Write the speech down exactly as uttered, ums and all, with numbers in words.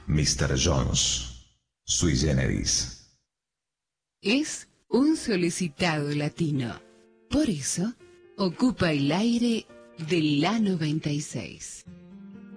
mister Jones, sui generis. Es un solicitado latino. Por eso, ocupa el aire de la noventa y seis.